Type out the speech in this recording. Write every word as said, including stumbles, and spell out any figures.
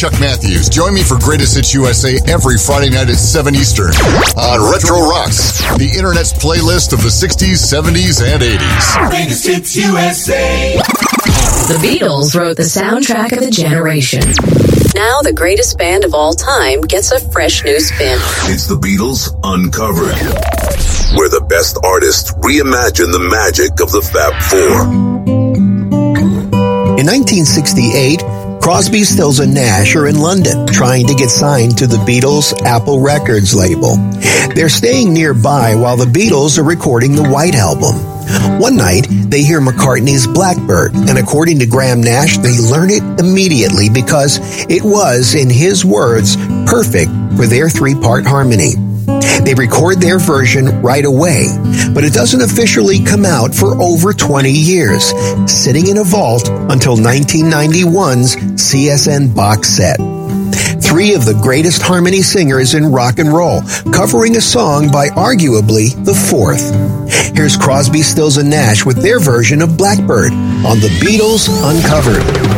Chuck Matthews. Join me for Greatest Hits U S A every Friday night at seven Eastern on Retro Rocks, the internet's playlist of the sixties, seventies, and eighties. Greatest Hits U S A. The Beatles wrote the soundtrack of a generation. Now the greatest band of all time gets a fresh new spin. It's the Beatles Uncovered, where the best artists reimagine the magic of the Fab Four. In nineteen sixty-eight, Crosby, Stills and Nash are in London trying to get signed to the Beatles' Apple Records label. They're staying nearby while the Beatles are recording the White Album. One night, they hear McCartney's Blackbird, and according to Graham Nash, they learn it immediately because it was, in his words, perfect for their three-part harmony. They record their version right away, but it doesn't officially come out for over twenty years, sitting in a vault until nineteen ninety-one's C S N box set. Three of the greatest harmony singers in rock and roll, covering a song by arguably the fourth. Here's Crosby, Stills and Nash with their version of Blackbird on the Beatles Uncovered.